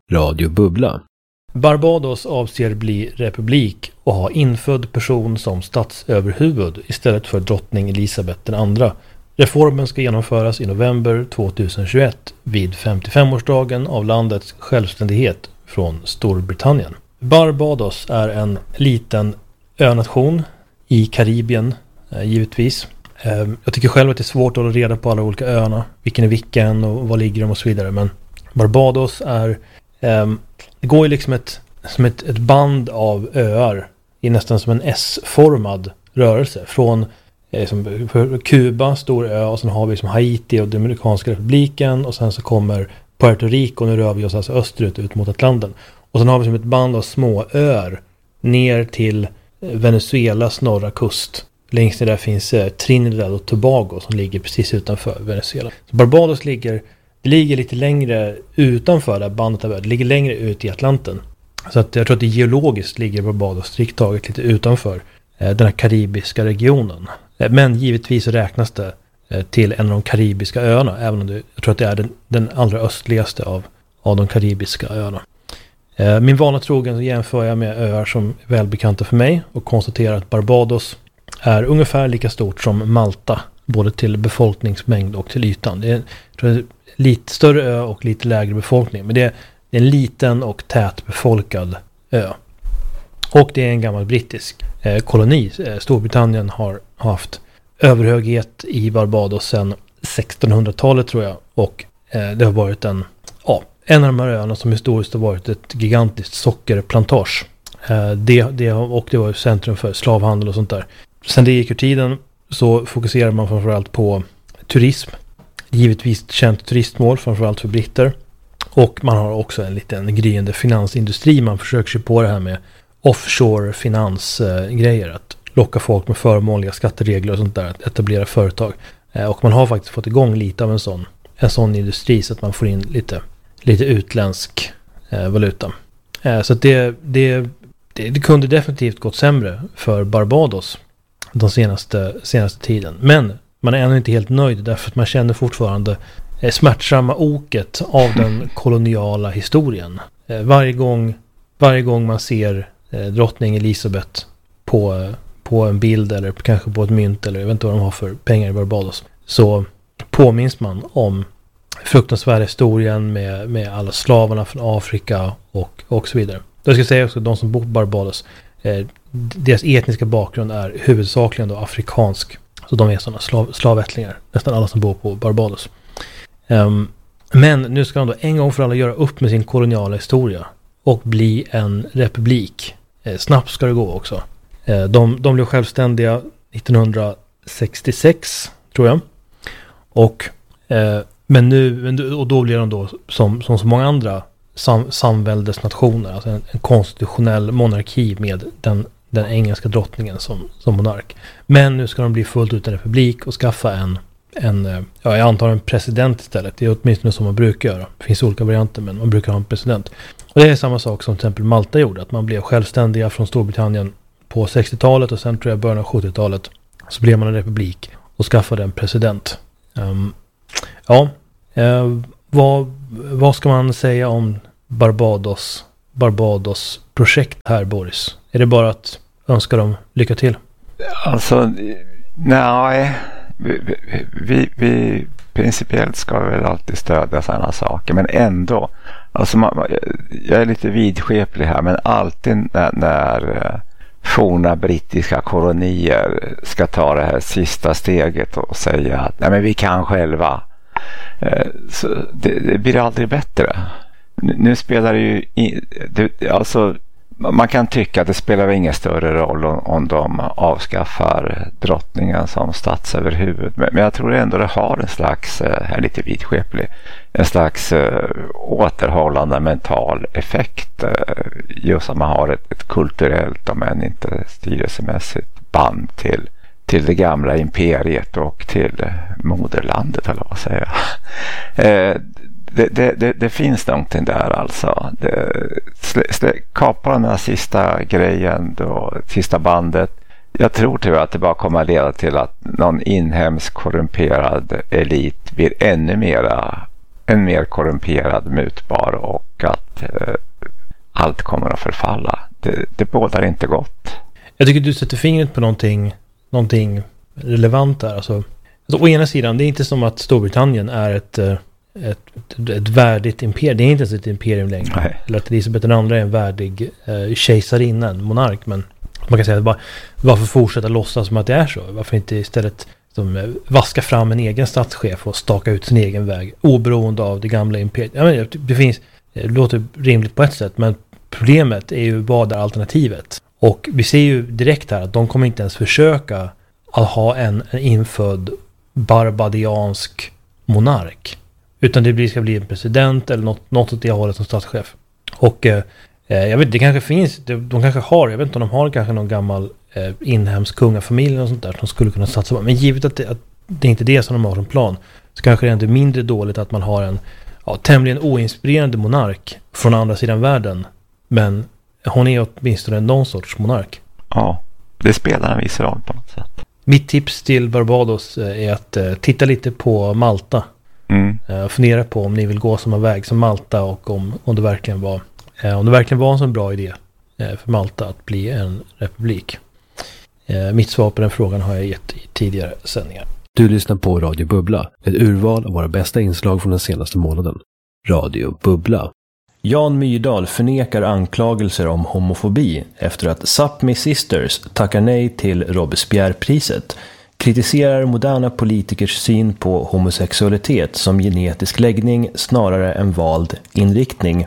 Radio Bubbla. Barbados avser bli republik och ha infödd person som statsöverhuvud istället för drottning Elisabeth II. Reformen ska genomföras i november 2021 vid 55-årsdagen av landets självständighet från Storbritannien. Barbados är en liten önation i Karibien, givetvis. Jag tycker själv att det är svårt att hålla reda på alla olika öarna. Vilken är vilken och var ligger de och så vidare. Men Barbados är... det går ju liksom som ett band av öar i nästan som en S-formad rörelse. Från Kuba, stor ö, och sen har vi som Haiti och Dominikanska republiken. Och sen så kommer Puerto Rico, nu rör vi oss alltså österut ut mot Atlanten. Och sen har vi som ett band av små öar ner till Venezuelas norra kust. Längst ner där finns Trinidad och Tobago som ligger precis utanför Venezuela. Så Barbados ligger lite längre utanför det bandet av öar. Det ligger längre ut i Atlanten. Så att jag tror att det geologiskt ligger Barbados strikt taget lite utanför den här karibiska regionen. Men givetvis räknas det till en av de karibiska öarna. Även om jag tror att det är den allra östligaste av de karibiska öarna. Min vana trogen så jämför jag med öar som är välbekanta för mig och konstaterar att Barbados är ungefär lika stort som Malta, både till befolkningsmängd och till ytan. Det är, tror jag, lite större ö och lite lägre befolkning, men det är en liten och tätbefolkad ö. Och det är en gammal brittisk koloni. Storbritannien har haft överhöghet i Barbados sedan 1600-talet tror jag, och det har varit en av de här öarna som historiskt har varit ett gigantiskt sockerplantage. Det var centrum för slavhandel och sånt där. Sen det gick ur tiden så fokuserar man framförallt på turism. Givetvis ett känt turistmål framförallt för britter. Och man har också en liten gryende finansindustri. Man försöker sig på det här med offshore finansgrejer. Att locka folk med förmånliga skatteregler och sånt där. Att etablera företag. Och man har faktiskt fått igång lite av en sån industri så att man får in lite utländsk valuta. Så att det kunde definitivt gått sämre för Barbados den senaste tiden. Men man är ännu inte helt nöjd därför att man känner fortfarande smärtsamma oket av den koloniala historien. Varje gång man ser drottning Elisabeth på en bild eller kanske på ett mynt eller jag vet inte vad de har för pengar i Barbados, så påminns man om fruktansvärda historien med alla slavarna från Afrika och så vidare. Jag ska säga också att de som bor på Barbados, deras etniska bakgrund är huvudsakligen då afrikansk. Så de är sådana slavättlingar. Nästan alla som bor på Barbados. Men nu ska de då en gång för alla göra upp med sin koloniala historia och bli en republik. Snabbt ska det gå också. De blev självständiga 1966 tror jag. Men då blir de då som så många andra samväldesnationer, alltså en konstitutionell monarki med den engelska drottningen som monark. Men nu ska de bli fullt ut en republik och skaffa jag antar en president istället. Det är åtminstone som man brukar göra. Det finns olika varianter, men man brukar ha en president. Och det är samma sak som till exempel Malta gjorde, att man blev självständiga från Storbritannien på 60-talet och sen tror jag början av 70-talet så blev man en republik och skaffade en president. Vad ska man säga om Barbados projekt här, Boris? Är det bara att önska dem lycka till? Alltså, nej. Vi principiellt ska väl alltid stödja sådana saker, men ändå. Alltså jag är lite vidskeplig här, men alltid när forna brittiska kolonier ska ta det här sista steget och säga att nej, men vi kan själva. Så det blir aldrig bättre. Nu spelar det ju alltså man kan tycka att det spelar ingen större roll om de avskaffar drottningen som statsöverhuvud, men jag tror ändå det har en slags här lite vidskeplig, en slags återhållande mental effekt, just som man har ett kulturellt om än inte styrelsemässigt band till det gamla imperiet och till moderlandet, eller vad säger jag. Det finns någonting där alltså. Kapa den här sista grejen då, sista bandet. Jag tror tyvärr att det bara kommer att leda till att någon inhemsk korrumperad elit blir än mer korrumperad, mutbar och och att allt kommer att förfalla. Det bådar inte gott. Jag tycker du sätter fingret på någonting relevant där. Alltså, å ena sidan, det är inte som att Storbritannien är ett värdigt imperium. Det är inte ens ett imperium längre. Nej. Eller att Elisabeth II är en värdig kejsarinna, en monark. Men man kan säga att varför fortsätta låtsas som att det är så? Varför inte istället vaska fram en egen statschef och staka ut sin egen väg, oberoende av det gamla imperiet? Jag menar, det låter rimligt på ett sätt, men problemet är ju vad är alternativet? Och vi ser ju direkt här att de kommer inte ens försöka att ha en infödd barbadiansk monark. Utan ska bli en president eller något åt det hållet som statschef. Och jag vet, det kanske finns, de kanske har, jag vet inte om de har kanske någon gammal inhemsk kungafamilj och sånt där som skulle kunna satsa på. Men givet att det är inte det som de har som plan, så kanske det är inte mindre dåligt att man har en tämligen oinspirerande monark från andra sidan världen. Men hon är åtminstone någon sorts monark. Ja, det spelar en viss roll på något sätt. Mitt tips till Barbados är att titta lite på Malta. Fundera på om ni vill gå samma väg som Malta och om det verkligen var en så bra idé för Malta att bli en republik. Mitt svar på den frågan har jag gett i tidigare sändningar. Du lyssnar på Radio Bubbla, ett urval av våra bästa inslag från den senaste månaden. Radio Bubbla. Jan Myrdal förnekar anklagelser om homofobi efter att Sápmi Sisters tackar nej till Robespierre-priset, kritiserar moderna politikers syn på homosexualitet som genetisk läggning snarare än vald inriktning.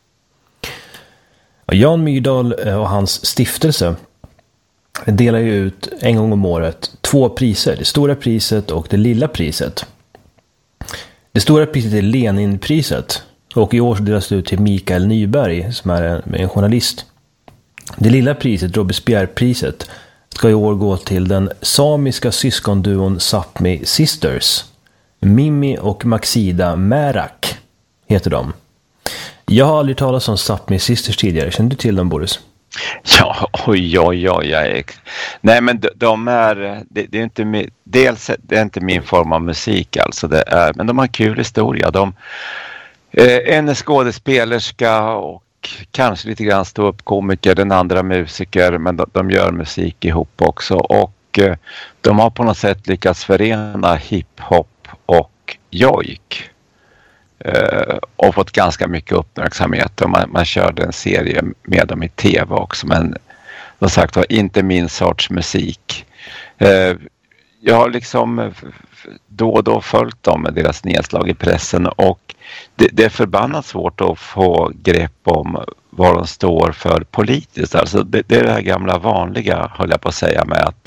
Jan Myrdal och hans stiftelse delar ju ut en gång om året 2 priser, det stora priset och det lilla priset. Det stora priset är Leninpriset. Och i år så delas det ut till Mikael Nyberg som är en journalist. Det lilla priset, Robespierre-priset, ska i år gå till den samiska syskonduon Sápmi Sisters. Mimmi och Maxida Märak heter de. Jag har aldrig talat om Sápmi Sisters tidigare. Känner du till dem, Boris? Ja, oj. Nej, men de är, det är inte, dels det är inte min form av musik alltså, men de har en kul historia. En är skådespelerska och kanske lite grann stå upp komiker, den andra musiker, men de gör musik ihop också. Och de har på något sätt lyckats förena hiphop och jojk. Och fått ganska mycket uppmärksamhet. Och man körde en serie med dem i tv också, men som sagt var inte min sorts musik. Jag har liksom då och då följt dem med deras nedslag i pressen, och det är förbannat svårt att få grepp om vad de står för politiskt. Alltså det är det här gamla vanliga, höll jag på att säga, med att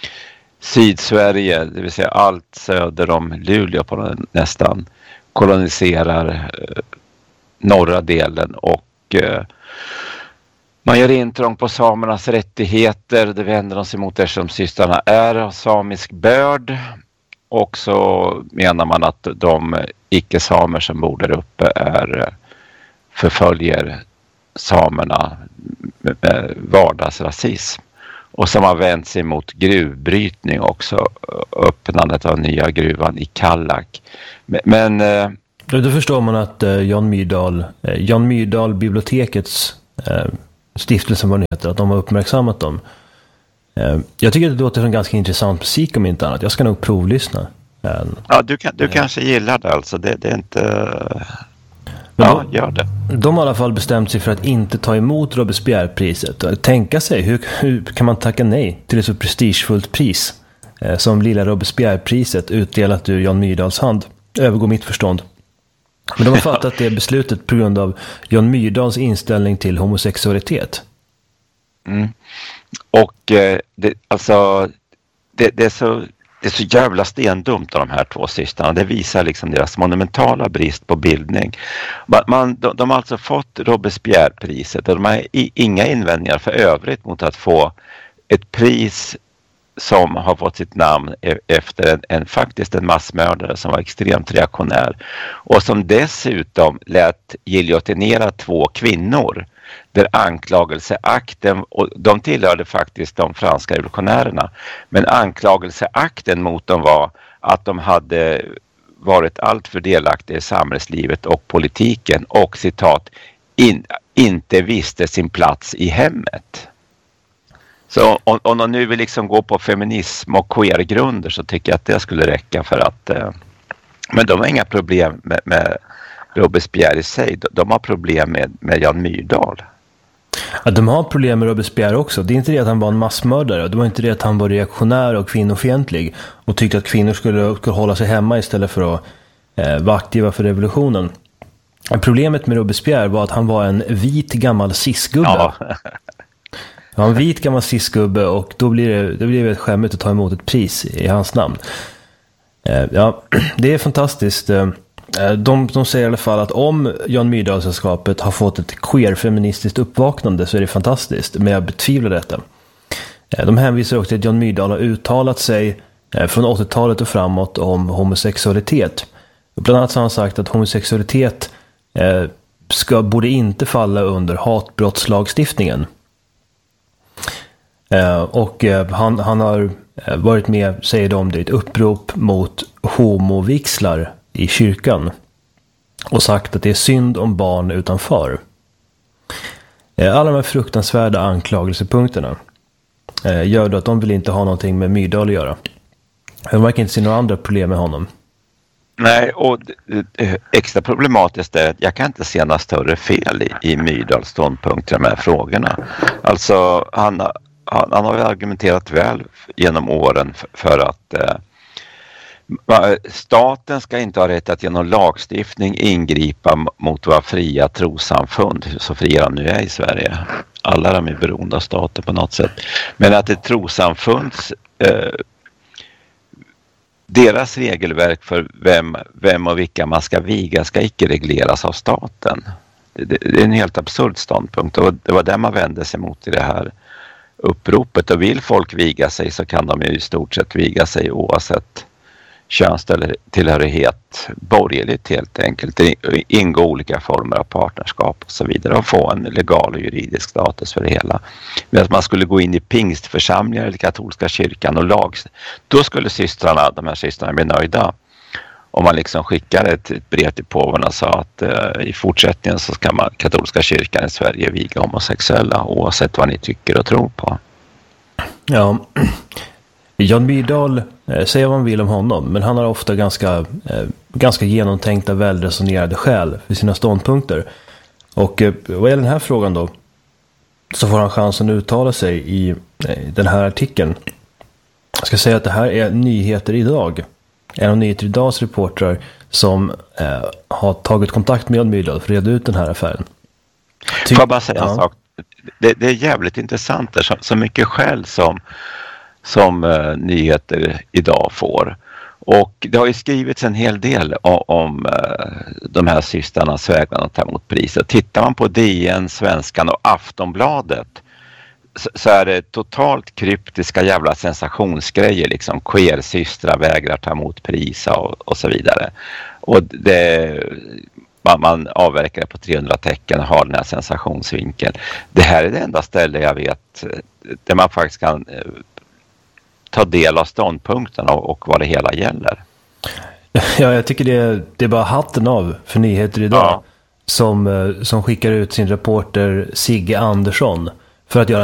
Sydsverige, det vill säga allt söder om Luleå på nästan, koloniserar norra delen, och man gör intrång på samernas rättigheter. Det vänder de sig mot eftersom systrarna är av samisk börd. Och så menar man att de icke-samer som bor där uppe förföljer samerna med vardagsrasism. Och som har vänt sig mot gruvbrytning också. Öppnandet av nya gruvan i Kallak. Men då förstår man att Jan Myrdal bibliotekets stiftelse, vad det heter, att de har uppmärksammat dem. Jag tycker att det låter som ganska intressant musik om inte annat. Jag ska nog provlyssna. Ja, du kanske gillar det alltså. Det är inte... Ja, gör det. De har i alla fall bestämt sig för att inte ta emot Robespierre-priset. Tänka sig, hur kan man tacka nej till ett så prestigefullt pris som lilla Robespierre-priset utdelat ur Jan Myrdals hand? Övergår mitt förstånd. Men de har fattat det beslutet på grund av Jan Myrdals inställning till homosexualitet. Mm. Och det är så jävla stendumt av de här 2 systrarna. Det visar liksom deras monumentala brist på bildning. De har alltså fått Robespierre-priset, och de har inga invändningar för övrigt mot att få ett pris som har fått sitt namn efter faktiskt en massmördare som var extremt reaktionär, och som dessutom lät giljotinera 2 kvinnor, där anklagelseakten, och de tillhörde faktiskt de franska revolutionärerna, men anklagelseakten mot dem var att de hade varit allt för delaktiga i samhällslivet och politiken och, citat, inte visste sin plats i hemmet. Så om de nu vill liksom gå på feminism och queer-grunder så tycker jag att det skulle räcka för att... Men de har inga problem med Robespierre i sig. De har problem med Jan Myrdal. Ja, de har problem med Robespierre också. Det är inte det att han var en massmördare. Det var inte det att han var reaktionär och kvinnofientlig och tyckte att kvinnor skulle hålla sig hemma istället för att vara aktiva för revolutionen. Problemet med Robespierre var att han var en vit gammal cisgubbe. Ja. Han var en vit gammal cisgubbe och då blir det ett skämmigt att ta emot ett pris i hans namn. Ja, det är fantastiskt. De säger i alla fall att om Jan Myrdal-sällskapet har fått ett queer-feministiskt uppvaknande så är det fantastiskt, men jag betvivlar detta. De hänvisar också till att Jan Myrdal har uttalat sig från 80-talet och framåt om homosexualitet. Bland annat har han sagt att homosexualitet borde inte falla under hatbrottslagstiftningen. Och han har varit med, säger de, det är ett upprop mot homovixlar i kyrkan och sagt att det är synd om barn utanför. Alla de här fruktansvärda anklagelsepunkterna gör då att de vill inte ha någonting med Myrdal att göra. De verkar inte se några andra problem med honom. Nej, och extra problematiskt är att jag kan inte se några större fel i Myrdals ståndpunkter i de här frågorna. Alltså han har argumenterat väl genom åren för att staten ska inte ha rätt att genom lagstiftning ingripa mot våra fria trossamfund, så fria de nu är i Sverige. Alla de är beroende av staten på något sätt. Men att ett trossamfunds deras regelverk för vem och vilka man ska viga ska icke regleras av staten. Det är en helt absurd ståndpunkt och det var det man vände sig mot i det här uppropet. Och vill folk viga sig så kan de ju i stort sett viga sig oavsett könstillhörighet, borgerligt helt enkelt, ingå olika former av partnerskap och så vidare och få en legal och juridisk status för det hela. Men att man skulle gå in i pingstförsamlingar eller katolska kyrkan och då skulle de här systrarna bli nöjda. Om man liksom skickade ett brev till påven och sa att i fortsättningen så ska katolska kyrkan i Sverige viga homosexuella oavsett vad ni tycker och tror på. Ja, Jan Myrdal säger vad man vill om honom, men han har ofta ganska genomtänkta, välresonerade skäl för sina ståndpunkter. Och vad gäller den här frågan då, så får han chansen att uttala sig i den här artikeln. Jag ska säga att det här är Nyheter idag. En av Nyheter idags reportrar som har tagit kontakt med Jan Myrdal för att reda ut den här affären. Får jag bara säga en sak? Det är jävligt intressant där, så mycket skäl som Nyheter idag får. Och det har ju skrivits en hel del om de här systrarnas vägran att ta emot priset. Tittar man på DN, Svenskan och Aftonbladet så är det totalt kryptiska jävla sensationsgrejer, liksom queer-systrar vägrar ta emot pris och så vidare. Och man avverkar det på 300 tecken och har den här sensationsvinkeln. Det här är det enda ställe jag vet där man faktiskt kan ta del av ståndpunkterna och vad det hela gäller. Ja, jag tycker det är bara hatten av för Nyheter idag, som skickar ut sin reporter Sigge Andersson för att göra